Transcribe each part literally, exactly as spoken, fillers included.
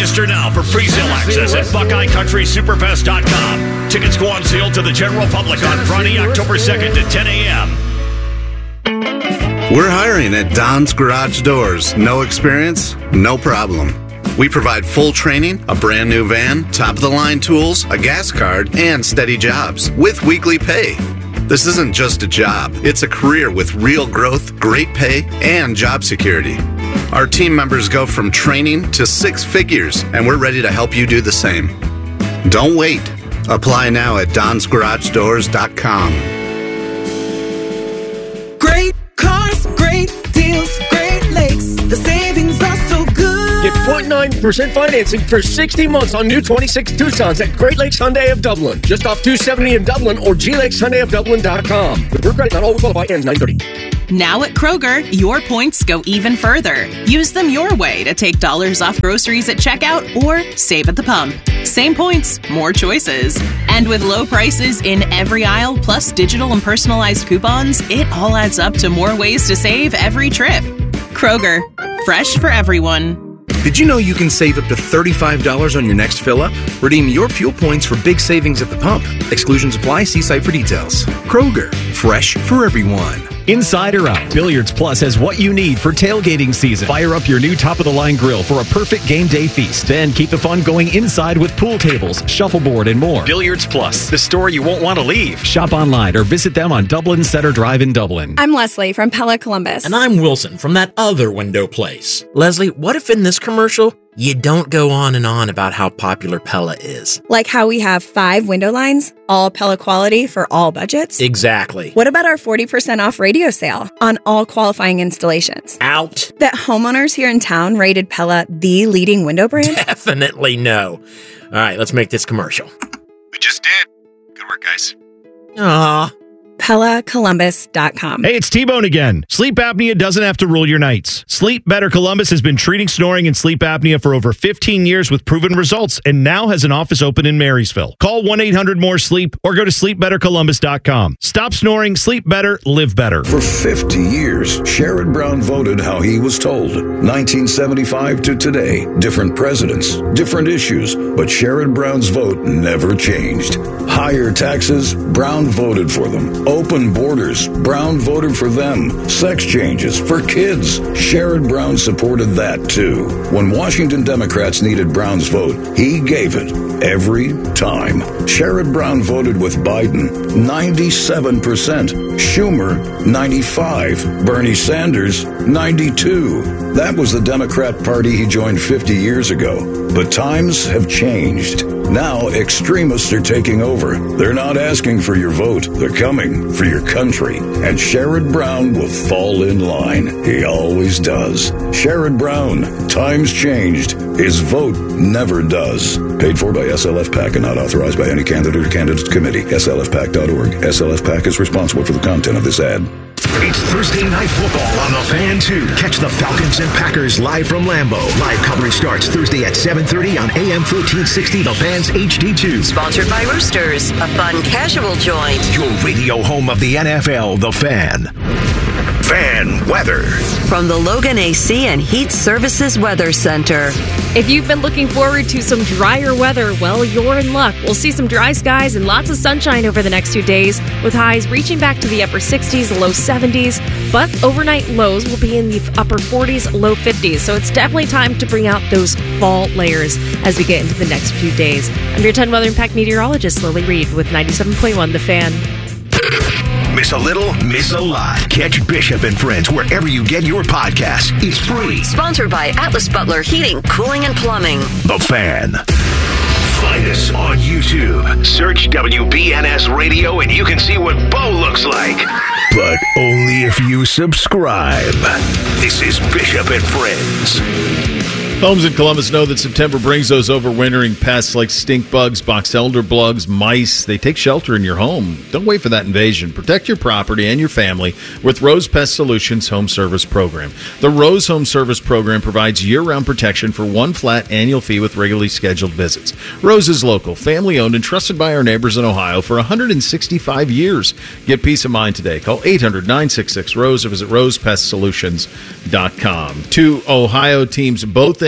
Register now for pre-sale access at Buckeye Country Superfest dot com. Tickets go on sale to the general public on Friday, October second at ten a.m. We're hiring at Don's Garage Doors. No experience? No problem. We provide full training, a brand new van, top-of-the-line tools, a gas card, and steady jobs with weekly pay. This isn't just a job. It's a career with real growth, great pay, and job security. Our team members go from training to six figures, and we're ready to help you do the same. Don't wait. Apply now at Dons Garage Doors dot com. Great cars, great deals, Great Lakes. The savings are so good. Get zero point nine percent financing for sixty months on new twenty-six Tucsons at Great Lakes Hyundai of Dublin. Just off two seventy in Dublin or G Lakes Hyundai of Dublin dot com. The Group credit not all qualify ends nine thirty. Now at Kroger, your points go even further. Use them your way to take dollars off groceries at checkout or save at the pump. Same points, more choices. And with low prices in every aisle, plus digital and personalized coupons, it all adds up to more ways to save every trip. Kroger, fresh for everyone. Did you know you can save up to thirty-five dollars on your next fill-up? Redeem your fuel points for big savings at the pump. Exclusions apply. See site for details. Kroger, fresh for everyone. Inside or out, Billiards Plus has what you need for tailgating season. Fire up your new top-of-the-line grill for a perfect game day feast. Then keep the fun going inside with pool tables, shuffleboard, and more. Billiards Plus, the store you won't want to leave. Shop online or visit them on Dublin Center Drive in Dublin. I'm Leslie from Pella Columbus. And I'm Wilson from that other window place. Leslie, what if in this commercial you don't go on and on about how popular Pella is? Like how we have five window lines, all Pella quality for all budgets? Exactly. What about our forty percent off radio sale on all qualifying installations? Out. That homeowners here in town rated Pella the leading window brand? Definitely no. All right, let's make this commercial. We just did. Good work, guys. Aw. Pella Columbus dot com. Hey, it's T-Bone again. Sleep apnea doesn't have to rule your nights. Sleep Better Columbus has been treating snoring and sleep apnea for over fifteen years with proven results and now has an office open in Marysville. Call one eight hundred more sleep or go to sleep better columbus dot com. Stop snoring, sleep better, live better. For fifty years, Sherrod Brown voted how he was told. nineteen seventy-five to today, different presidents, different issues, but Sherrod Brown's vote never changed. Higher taxes, Brown voted for them. Open borders, Brown voted for them. Sex changes for kids, Sherrod Brown supported that too. When Washington Democrats needed Brown's vote, he gave it every time. Sherrod Brown voted with Biden, ninety-seven percent. Schumer, ninety-five. Bernie Sanders, ninety-two. That was the Democrat Party he joined fifty years ago. But times have changed. Now extremists are taking over. They're not asking for your vote. They're coming for your country. And Sherrod Brown will fall in line. He always does. Sherrod Brown. Times changed. His vote never does. Paid for by S L F PAC and not authorized by any candidate or candidates committee. S L F P A C dot org. S L F PAC is responsible for the content of this ad. It's Thursday Night Football on The Fan two. Catch the Falcons and Packers live from Lambeau. Live coverage starts Thursday at seven thirty on A M thirteen sixty, The Fan's H D two. Sponsored by Roosters, a fun casual joint. Your radio home of the N F L, The Fan. Fan weather. From the Logan A C and Heat Services Weather Center. If you've been looking forward to some drier weather, well, you're in luck. We'll see some dry skies and lots of sunshine over the next two days, with highs reaching back to the upper sixties, low seventies, but overnight lows will be in the upper forties, low fifties, so it's definitely time to bring out those fall layers as we get into the next few days. I'm your ten Weather Impact meteorologist, Lily Reed, with ninety-seven point one The Fan. Miss a little, miss a lot. Catch Bishop and Friends wherever you get your podcasts. It's free. Sponsored by Atlas Butler Heating, Cooling, and Plumbing. The Fan. Find us on YouTube. Search W B N S Radio and you can see what Bo looks like. But only if you subscribe. This is Bishop and Friends. Homes in Columbus know that September brings those overwintering pests like stink bugs, box elder bugs, mice. They take shelter in your home. Don't wait for that invasion. Protect your property and your family with Rose Pest Solutions Home Service Program. The Rose Home Service Program provides year-round protection for one flat annual fee with regularly scheduled visits. Rose is local, family-owned, and trusted by our neighbors in Ohio for one hundred sixty-five years. Get peace of mind today. Call eight hundred, nine six six, R O S E or visit rose pest solutions dot com. Two Ohio teams, both in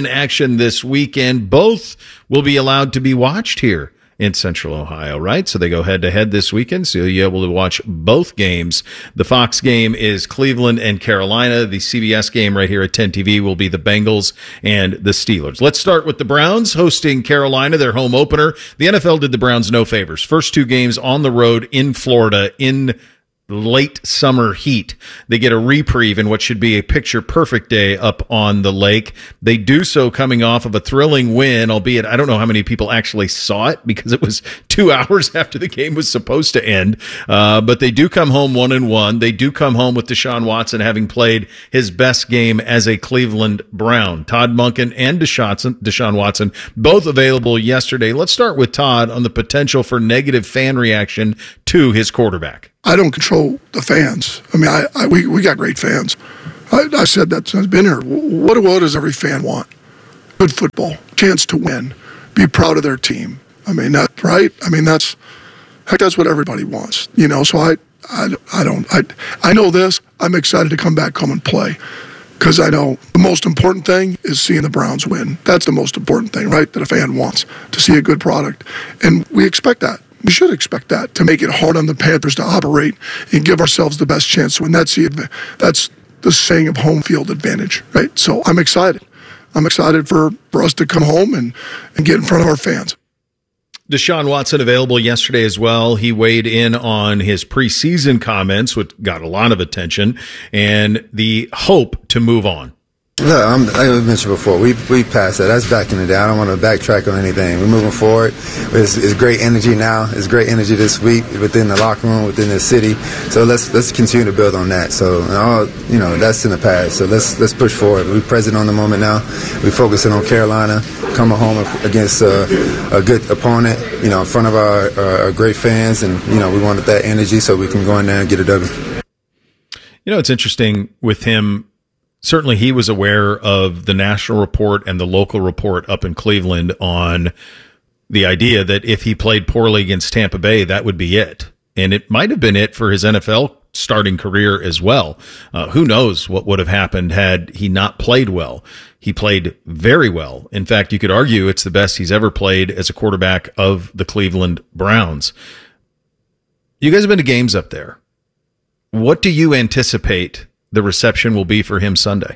in action this weekend. Both will be allowed to be watched here in Central Ohio, right? So they go head-to-head this weekend, so you'll be able to watch both games. The Fox game is Cleveland and Carolina. The C B S game right here at ten T V will be the Bengals and the Steelers. Let's start with the Browns hosting Carolina, their home opener. The N F L did the Browns no favors. First two games on the road in Florida in late summer heat. They get a reprieve in what should be a picture-perfect day up on the lake. They do so coming off of a thrilling win, albeit I don't know how many people actually saw it because it was two hours after the game was supposed to end. Uh, but they do come home one and one. They do come home with Deshaun Watson having played his best game as a Cleveland Brown. Todd Monken and Deshaun, Deshaun Watson both available yesterday. Let's start with Todd on the potential for negative fan reaction to his quarterback. I don't control the fans. I mean, I, I we we got great fans. I, I said that since I've been here. What, what does every fan want? Good football, chance to win, be proud of their team. I mean, that right? I mean, that's heck, that's what everybody wants, you know. So I, I, I don't. I, I know this. I'm excited to come back home and play because I know the most important thing is seeing the Browns win. That's the most important thing, right? That a fan wants to see a good product, and we expect that. We should expect that to make it hard on the Panthers to operate and give ourselves the best chance to win. That's the, that's the saying of home field advantage, right? So I'm excited. I'm excited for, for us to come home and, and get in front of our fans. Deshaun Watson available yesterday as well. He weighed in on his preseason comments, which got a lot of attention, and the hope to move on. Look, I'm, like I mentioned before, we we passed that. That's back in the day. I don't want to backtrack on anything. We're moving forward. It's, it's great energy now. It's great energy this week within the locker room, within the city. So let's let's continue to build on that. So all, you know, that's in the past. So let's let's push forward. We're present on the moment now. We're focusing on Carolina, coming home against a, a good opponent. You know, in front of our, our, our great fans, and you know, we wanted that energy so we can go in there and get a W. You know, it's interesting with him. Certainly he was aware of the national report and the local report up in Cleveland on the idea that if he played poorly against Tampa Bay, that would be it. And it might have been it for his N F L starting career as well. Uh, who knows what would have happened had he not played well. He played very well. In fact, you could argue it's the best he's ever played as a quarterback of the Cleveland Browns. You guys have been to games up there. What do you anticipate the reception will be for him Sunday?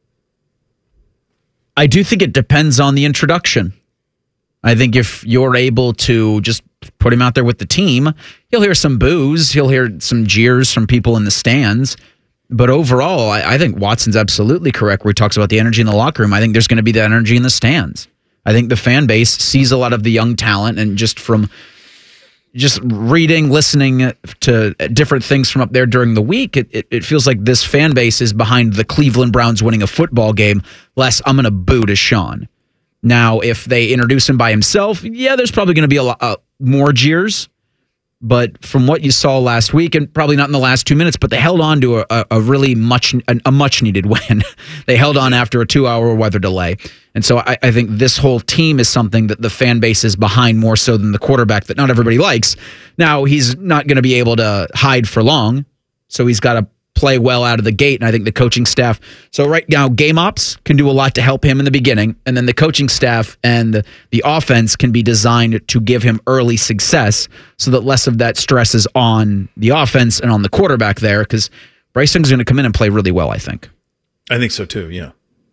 I do think it depends on the introduction. I think if you're able to just put him out there with the team, he'll hear some boos, he'll hear some jeers from people in the stands. But overall, I, I think Watson's absolutely correct where he talks about the energy in the locker room. I think there's going to be that energy in the stands. I think the fan base sees a lot of the young talent, and just from just reading, listening to different things from up there during the week, it, it, it feels like this fan base is behind the Cleveland Browns winning a football game, less I'm going to boo Deshaun. Now, if they introduce him by himself, yeah, there's probably going to be a lot uh, more jeers. But from what you saw last week, and probably not in the last two minutes, but they held on to a, a really much a much needed win. They held on after a two-hour weather delay. And so I, I think this whole team is something that the fan base is behind more so than the quarterback that not everybody likes. Now, he's not going to be able to hide for long, so he's got to play well out of the gate, and I think the coaching staff. So right now, game ops can do a lot to help him in the beginning, and then the coaching staff and the, the offense can be designed to give him early success so that less of that stress is on the offense and on the quarterback there, because Bryce Young's going to come in and play really well, I think. I think so too, yeah.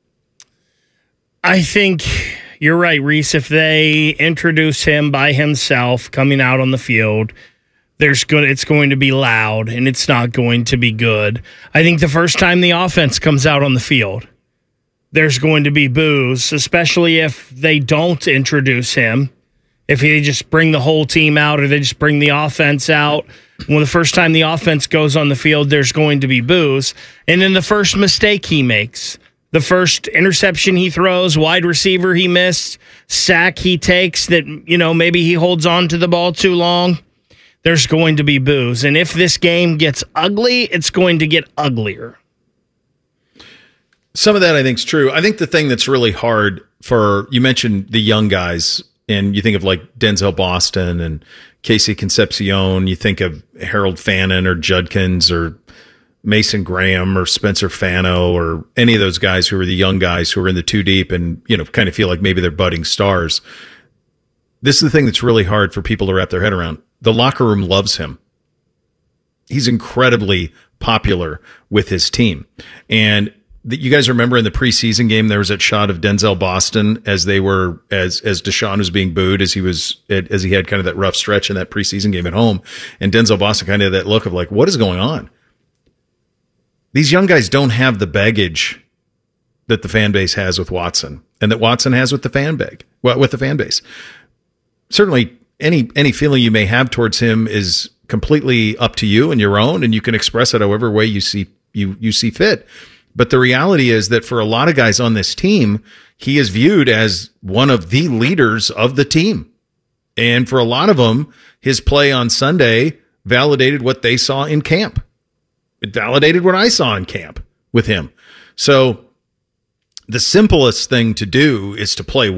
I think you're right, Reese. If they introduce him by himself coming out on the field, There's good. It's going to be loud, and it's not going to be good. I think the first time the offense comes out on the field, there's going to be boos, especially if they don't introduce him. If they just bring the whole team out or they just bring the offense out. When the first time the offense goes on the field, there's going to be boos. And then the first mistake he makes, the first interception he throws, wide receiver he missed, sack he takes that, you know, maybe he holds on to the ball too long, there's going to be boos. And if this game gets ugly, it's going to get uglier. Some of that I think is true. I think the thing that's really hard for, you mentioned the young guys, and you think of like Denzel Boston and Casey Concepcion, you think of Harold Fannin or Judkins or Mason Graham or Spencer Fano or any of those guys who are the young guys who are in the two deep and, you know, kind of feel like maybe they're budding stars. This is the thing that's really hard for people to wrap their head around. The locker room loves him. He's incredibly popular with his team. And the, you guys remember in the preseason game, there was that shot of Denzel Boston as they were, as, as Deshaun was being booed, as he was, as he had kind of that rough stretch in that preseason game at home. And Denzel Boston kind of had that look of like, what is going on? These young guys don't have the baggage that the fan base has with Watson and that Watson has with the fan bag, well, with the fan base. Certainly any, any feeling you may have towards him is completely up to you and your own, and you can express it however way you see, you, you see fit. But the reality is that for a lot of guys on this team, he is viewed as one of the leaders of the team. And for a lot of them, his play on Sunday validated what they saw in camp. It validated what I saw in camp with him. So the simplest thing to do is to play